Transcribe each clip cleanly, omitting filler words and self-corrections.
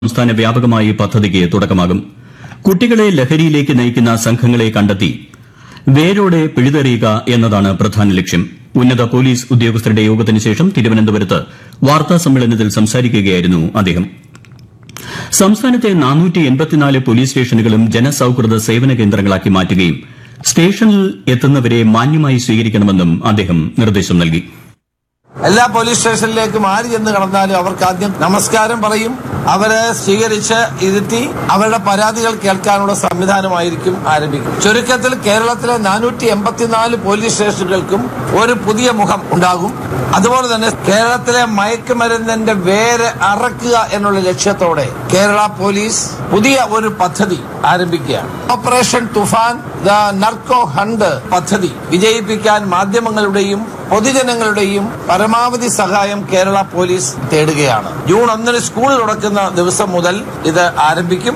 സംസ്ഥാന വ്യാപകമായി പദ്ധതിക്ക് തുടക്കമാകും. കുട്ടികളെ ലഹരിയിലേക്ക് നയിക്കുന്ന സംഘങ്ങളെ കണ്ടെത്തി വേരോടെ പിഴുതെറിയുക എന്നതാണ് പ്രധാന ലക്ഷ്യം. ഉന്നത പോലീസ് ഉദ്യോഗസ്ഥരുടെ യോഗത്തിന് ശേഷം തിരുവനന്തപുരത്ത് വാർത്താസമ്മേളനത്തിൽ സംസാരിക്കുകയായിരുന്നു അദ്ദേഹം. സംസ്ഥാനത്തെ 484 പോലീസ് സ്റ്റേഷനുകളും ജനസൌഹൃദ സേവന കേന്ദ്രങ്ങളാക്കി മാറ്റുകയും സ്റ്റേഷനിൽ എത്തുന്നവരെ മാന്യമായി സ്വീകരിക്കണമെന്നും അദ്ദേഹം നിർദ്ദേശം നൽകി. എല്ലാ പോലീസ് സ്റ്റേഷനിലേക്കും ആര് ചെന്ന് കടന്നാലും അവർക്ക് ആദ്യം നമസ്കാരം പറയും. അവരെ സ്വീകരിച്ച് ഇരുത്തി അവരുടെ പരാതികൾ കേൾക്കാനുള്ള സംവിധാനമായിരിക്കും ആരംഭിക്കും. ചുരുക്കത്തിൽ കേരളത്തിലെ 484 പോലീസ് സ്റ്റേഷനുകൾക്കും ഒരു പുതിയ മുഖം ഉണ്ടാകും. അതുപോലെ തന്നെ കേരളത്തിലെ മയക്കുമരുന്നിന്റെ വേര് അറക്കുക എന്നുള്ള ലക്ഷ്യത്തോടെ കേരള പോലീസ് പുതിയ ഒരു പദ്ധതി ആരംഭിക്കുകയാണ്. Operation Toofan the narco hunt പദ്ധതി വിജയിപ്പിക്കാൻ മാധ്യമങ്ങളുടെയും പൊതുജനങ്ങളുടെയും പരമാവധി സഹായം കേരള പോലീസ് തേടുകയാണ്. ജൂൺ 1 സ്കൂൾ തുറക്കുന്ന ദിവസം മുതൽ ഇത് ആരംഭിക്കും.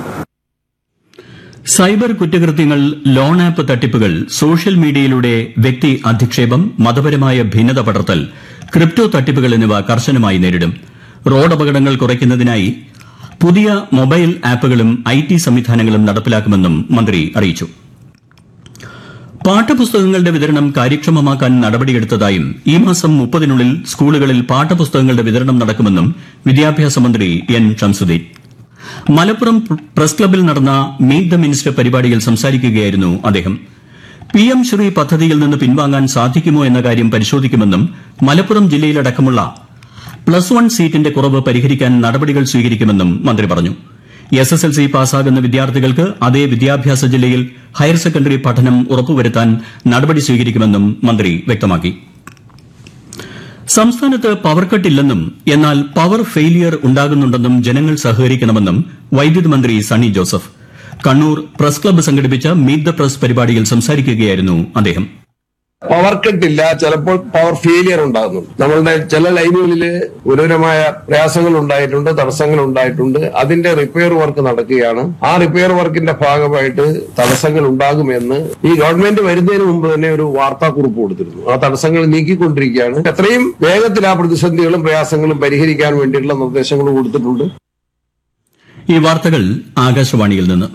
സൈബർ കുറ്റകൃത്യങ്ങൾ, ലോൺ ആപ്പ് തട്ടിപ്പുകൾ, സോഷ്യൽ മീഡിയയിലൂടെ വ്യക്തി അധിക്ഷേപം, മതപരമായ ഭിന്നത പടർത്തൽ, ക്രിപ്റ്റോ തട്ടിപ്പുകൾ എന്നിവ കർശനമായി നേരിടും. റോഡപകടങ്ങൾ കുറയ്ക്കുന്നതിനായി പുതിയ മൊബൈൽ ആപ്പുകളും IT സംവിധാനങ്ങളും നടപ്പിലാക്കുമെന്നും മന്ത്രി അറിയിച്ചു. പാഠപുസ്തകങ്ങളുടെ വിതരണം കാര്യക്ഷമമാക്കാൻ നടപടിയെടുത്തതായും ഈ മാസം 30-നുള്ളിൽ സ്കൂളുകളിൽ പാഠപുസ്തകങ്ങളുടെ വിതരണം നടക്കുമെന്നും വിദ്യാഭ്യാസ മന്ത്രി N. ഷംസുദ്ദീൻ മലപ്പുറം പ്രസ് ക്ലബ്ബിൽ നടന്ന മീറ്റ് ദ മിനിസ്റ്റർ പരിപാടിയിൽ സംസാരിക്കുകയായിരുന്നു അദ്ദേഹം. PM ശ്രീ പദ്ധതിയിൽ നിന്ന് പിൻവാങ്ങാൻ സാധിക്കുമോ എന്ന കാര്യം പരിശോധിക്കുമെന്നും മലപ്പുറം ജില്ലയിലടക്കമുള്ള +1 സീറ്റിന്റെ കുറവ് പരിഹരിക്കാൻ നടപടികൾ സ്വീകരിക്കുമെന്നും മന്ത്രി പറഞ്ഞു. SSLC പാസ്സാകുന്ന വിദ്യാർത്ഥികൾക്ക് അതേ വിദ്യാഭ്യാസ ജില്ലയിൽ ഹയർ സെക്കൻഡറി പഠനം ഉറപ്പുവരുത്താൻ നടപടി സ്വീകരിക്കുമെന്നും മന്ത്രി വ്യക്തമാക്കി. സംസ്ഥാനത്ത് പവർ കട്ടില്ലെന്നും എന്നാൽ പവർ ഫെയിലിയർ ഉണ്ടാകുന്നുണ്ടെന്നും ജനങ്ങൾ സഹകരിക്കണമെന്നും വൈദ്യുതി മന്ത്രി സണ്ണി ജോസഫ് കണ്ണൂർ പ്രസ് ക്ലബ്ബ് സംഘടിപ്പിച്ച മീറ്റ് ദ പ്രസ് പരിപാടിയിൽ സംസാരിക്കുകയായിരുന്നു അദ്ദേഹം. പവർ കട്ടില്ല, ചിലപ്പോൾ പവർ ഫെയിലിയർ ഉണ്ടാകുന്നുണ്ട്. നമ്മളുടെ ചില ലൈനുകളിൽ ഗുരുതരമായ പ്രയാസങ്ങൾ ഉണ്ടായിട്ടുണ്ട്, തടസ്സങ്ങൾ ഉണ്ടായിട്ടുണ്ട്. അതിന്റെ റിപ്പയർ വർക്ക് നടക്കുകയാണ്. ആ റിപ്പയർ വർക്കിന്റെ ഭാഗമായിട്ട് തടസ്സങ്ങൾ ഉണ്ടാകുമെന്ന് ഈ ഗവൺമെന്റ് വരുന്നതിന് മുമ്പ് തന്നെ ഒരു വാർത്താക്കുറിപ്പ് കൊടുത്തിരുന്നു. ആ തടസ്സങ്ങൾ നീക്കിക്കൊണ്ടിരിക്കുകയാണ്. എത്രയും വേഗത്തിൽ ആ പ്രതിസന്ധികളും പ്രയാസങ്ങളും പരിഹരിക്കാൻ വേണ്ടിയിട്ടുള്ള നിർദ്ദേശങ്ങൾ കൊടുത്തിട്ടുണ്ട്. ഈ വാർത്തകൾ ആകാശവാണിയിൽ നിന്ന്.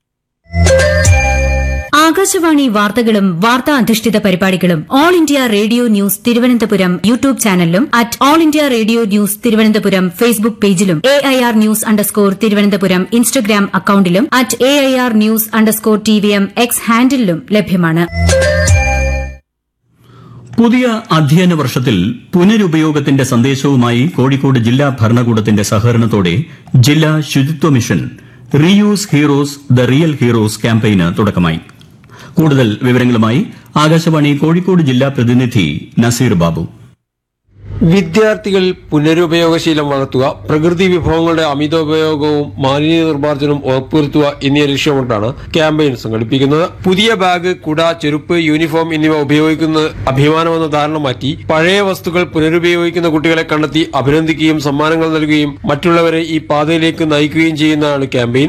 ആകാശവാണി വാർത്തകളും വാർത്താ അധിഷ്ഠിത പരിപാടികളും all India radio news Thiruvananthapuram YouTube ചാനലിലും all India radio news Thiruvananthapuram Facebook പേജിലും AIR ന്യൂസ് _തിരുവനന്തപുരം ഇൻസ്റ്റഗ്രാം അക്കൌണ്ടിലും AIR ന്യൂസ് _TVM X ഹാൻഡിലും ലഭ്യമാണ്. പുതിയ അധ്യയന വർഷത്തിൽ പുനരുപയോഗത്തിന്റെ സന്ദേശവുമായി കോഴിക്കോട് ജില്ലാ ഭരണകൂടത്തിന്റെ സഹകരണത്തോടെ ജില്ലാ ശുചിത്വ mission reuse heroes the real heroes ക്യാമ്പയിന് തുടക്കമായി. കൂടുതൽ വിവരങ്ങളുമായി ആകാശവാണി കോഴിക്കോട് ജില്ലാ പ്രതിനിധി നസീർ ബാബു. വിദ്യാർത്ഥികൾ പുനരുപയോഗശീലം വളർത്തുക, പ്രകൃതി വിഭവങ്ങളുടെ അമിതോപയോഗവും മാലിന്യ നിർമ്മാർജ്ജനവും ഉറപ്പുവരുത്തുക എന്നീ ലക്ഷ്യമിട്ടാണ് ക്യാമ്പയിൻ സംഘടിപ്പിക്കുന്നത്. പുതിയ ബാഗ്, കുട, ചെരുപ്പ്, യൂണിഫോം എന്നിവ ഉപയോഗിക്കുന്നത് അഭിമാനമെന്ന ധാരണ മാറ്റി പഴയ വസ്തുക്കൾ പുനരുപയോഗിക്കുന്ന കുട്ടികളെ കണ്ടെത്തി അഭിനന്ദിക്കുകയും സമ്മാനങ്ങൾ നൽകുകയും മറ്റുള്ളവരെ ഈ പാതയിലേക്ക് നയിക്കുകയും ചെയ്യുന്നതാണ് ക്യാമ്പയിൻ.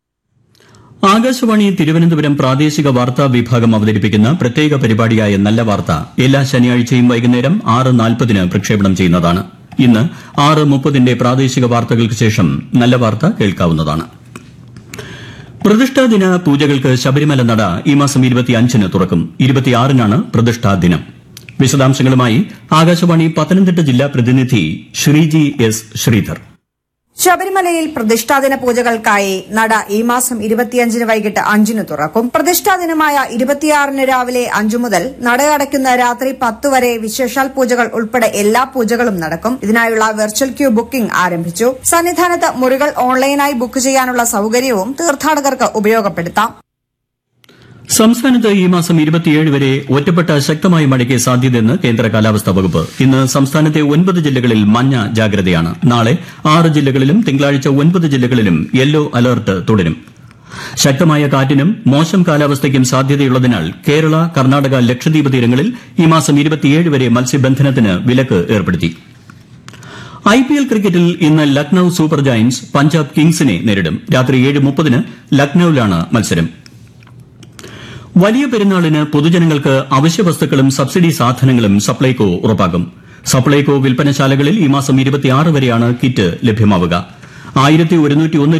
ആകാശവാണി തിരുവനന്തപുരം പ്രാദേശിക വാർത്താ വിഭാഗം അവതരിപ്പിക്കുന്ന പ്രത്യേക പരിപാടിയായ നല്ല വാർത്ത എല്ലാ ശനിയാഴ്ചയും വൈകുന്നേരം 6:40 പ്രക്ഷേപണം ചെയ്യുന്നതാണ്. ഇന്ന് 6:30 പ്രാദേശിക വാർത്തകൾക്ക് ശേഷം നല്ല വാർത്ത കേൾക്കാവുന്നതാണ്. പ്രതിഷ്ഠാദിന പൂജകൾക്ക് ശബരിമല നട ഈ മാസം 25-ന് തുറക്കും. 26-നാണ് പ്രതിഷ്ഠാ ദിനം. വിശദാംശങ്ങളുമായി ആകാശവാണി പത്തനംതിട്ട ജില്ലാ പ്രതിനിധി ശ്രീജി S. ശ്രീധർ. ശബരിമലയിൽ പ്രതിഷ്ഠാദിന പൂജകൾക്കായി നട ഈ മാസം 25-ന് വൈകിട്ട് 5-ന് തുറക്കും. പ്രതിഷ്ഠാദിനമായ 26-ന് രാവിലെ 5 മുതൽ നട അടയ്ക്കുന്ന രാത്രി 10 വരെ വിശേഷാൽ പൂജകൾ ഉൾപ്പെടെ എല്ലാ പൂജകളും നടക്കും. ഇതിനായുള്ള വെർച്വൽ ക്യൂ ബുക്കിംഗ് ആരംഭിച്ചു. സന്നിധാനത്ത് മുറികൾ ഓൺലൈനായി ബുക്ക് ചെയ്യാനുള്ള സൌകര്യവും തീർത്ഥാടകർക്ക് ഉപയോഗപ്പെടുത്താം. സംസ്ഥാനത്ത് ഈ മാസം 27 വരെ ഒറ്റപ്പെട്ട ശക്തമായ മഴയ്ക്ക് സാധ്യതയെന്ന് കേന്ദ്ര കാലാവസ്ഥാ വകുപ്പ്. ഇന്ന് സംസ്ഥാനത്തെ 9 ജില്ലകളിൽ മഞ്ഞ ജാഗ്രതയാണ്. നാളെ 6 ജില്ലകളിലും തിങ്കളാഴ്ച 9 ജില്ലകളിലും യെല്ലോ അലർട്ട് തുടരും. ശക്തമായ കാറ്റിനും മോശം കാലാവസ്ഥയ്ക്കും സാധ്യതയുള്ളതിനാൽ കേരള, കർണാടക, ലക്ഷദ്വീപ് തീരങ്ങളിൽ ഈ മാസം 27 വരെ മത്സ്യബന്ധനത്തിന് വിലക്ക് ഏർപ്പെടുത്തി. IPL ക്രിക്കറ്റിൽ ഇന്ന് ലക്നൌ സൂപ്പർ ജയന്റ്സ് പഞ്ചാബ് കിങ്സിനെ നേരിടും. രാത്രി 7:30-ന് ലക്നൌവിലാണ് മത്സരം. വലിയ പെരുന്നാളിന് പൊതുജനങ്ങൾക്ക് അവശ്യ വസ്തുക്കളും സബ്സിഡി സാധനങ്ങളും സപ്ലൈകോ ഉറപ്പാക്കും. സപ്ലൈകോ വിൽപ്പനശാലകളിൽ ഈ മാസം 26 വരെയാണ് കിറ്റ് ലഭ്യമാവുക. 1101